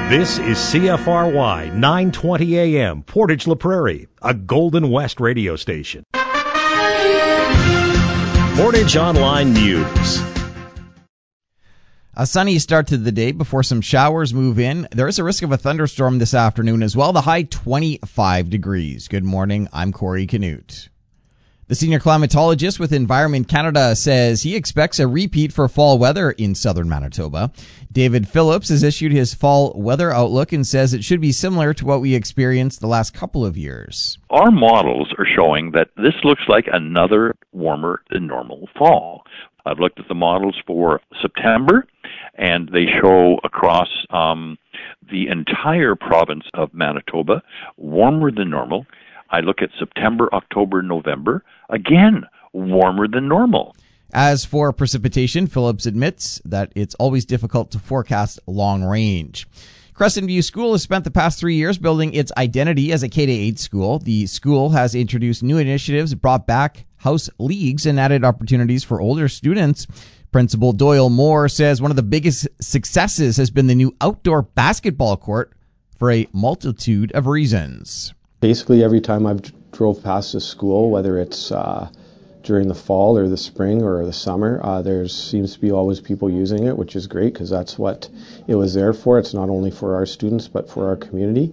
This is CFRY 920 AM, Portage La Prairie, a Golden West radio station. Portage Online News. A sunny start to the day before some showers move in. There is a risk of a thunderstorm this afternoon as well. The high 25 degrees. Good morning. I'm Corey Canute. The senior climatologist with Environment Canada says he expects a repeat for fall weather in southern Manitoba. David Phillips has issued his fall weather outlook and says it should be similar to what we experienced the last couple of years. Our models are showing that this looks like another warmer than normal fall. I've looked at the models for September, and they show across the entire province of Manitoba warmer than normal. I look at September, October, November, again, warmer than normal. As for precipitation, Phillips admits that it's always difficult to forecast long range. Crescent View School has spent the past 3 years building its identity as a K-8 school. The school has introduced new initiatives, brought back house leagues, and added opportunities for older students. Principal Doyle Moore says one of the biggest successes has been the new outdoor basketball court for a multitude of reasons. Basically, every time I've drove past the school, whether it's during the fall or the spring or the summer, there seems to be always people using it, which is great because that's what it was there for. It's not only for our students, but for our community.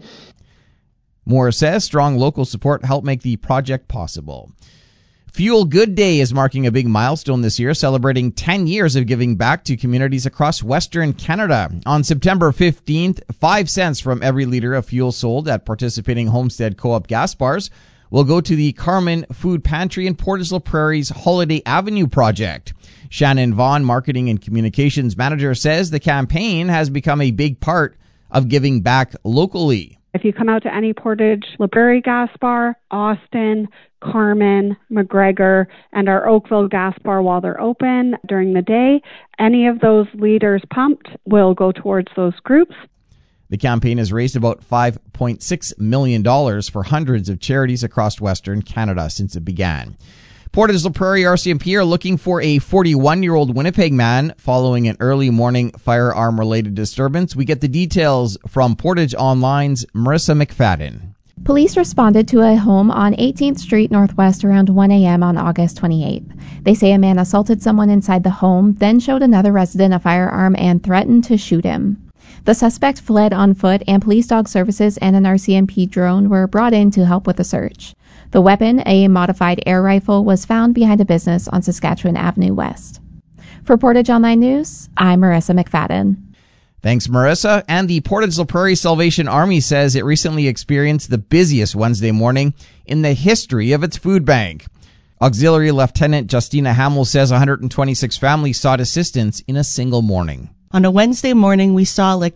Moore says strong local support helped make the project possible. Fuel Good Day is marking a big milestone this year, celebrating 10 years of giving back to communities across Western Canada. On September 15th, 5 cents from every liter of fuel sold at participating Homestead Co-op gas bars will go to the Carmen Food Pantry and Portage La Prairie's Holiday Avenue project. Shannon Vaughn, Marketing and Communications Manager, says the campaign has become a big part of giving back locally. If you come out to any Portage La Prairie gas bar, Austin, Carmen, McGregor, and our Oakville gas bar while they're open during the day, any of those liters pumped will go towards those groups. The campaign has raised about $5.6 million for hundreds of charities across Western Canada since it began. Portage La Prairie RCMP are looking for a 41-year-old Winnipeg man following an early morning firearm-related disturbance. We get the details from Portage Online's Marissa McFadden. Police responded to a home on 18th Street Northwest around 1 a.m. on August 28th. They say a man assaulted someone inside the home, then showed another resident a firearm and threatened to shoot him. The suspect fled on foot, and police dog services and an RCMP drone were brought in to help with the search. The weapon, a modified air rifle, was found behind a business on Saskatchewan Avenue West. For Portage Online News, I'm Marissa McFadden. Thanks, Marissa. And the Portage La Prairie Salvation Army says it recently experienced the busiest Wednesday morning in the history of its food bank. Auxiliary Lieutenant Justina Hamill says 126 families sought assistance in a single morning. On a Wednesday morning, we saw like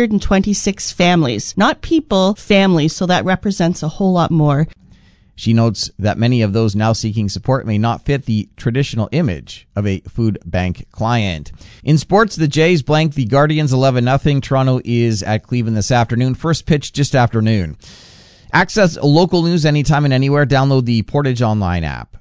126 families, not people, families, so that represents a whole lot more. She notes that many of those now seeking support may not fit the traditional image of a food bank client. In sports, the Jays blanked the Guardians 11-0. Toronto is at Cleveland this afternoon. First pitch just after noon. Access local news anytime and anywhere. Download the Portage Online app.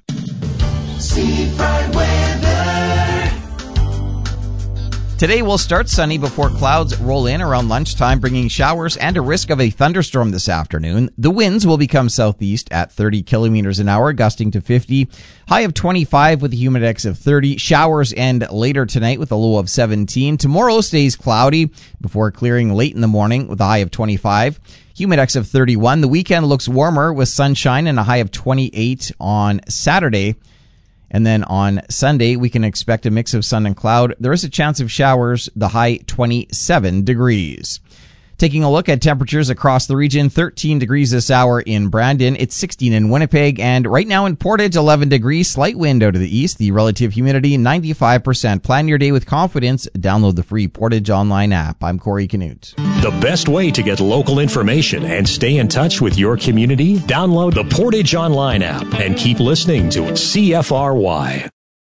Today will start sunny before clouds roll in around lunchtime, bringing showers and a risk of a thunderstorm this afternoon. The winds will become southeast at 30 kilometers an hour, gusting to 50. High of 25 with a humidex of 30. Showers end later tonight with a low of 17. Tomorrow stays cloudy before clearing late in the morning with a high of 25. Humidex of 31. The weekend looks warmer with sunshine and a high of 28 on Saturday. And then on Sunday, we can expect a mix of sun and cloud. There is a chance of showers, the high 27 degrees. Taking a look at temperatures across the region, 13 degrees this hour in Brandon. It's 16 in Winnipeg. And right now in Portage, 11 degrees. Slight wind out of the east. The relative humidity, 95%. Plan your day with confidence. Download the free Portage Online app. I'm Corey Canute. The best way to get local information and stay in touch with your community? Download the Portage Online app and keep listening to CFRY.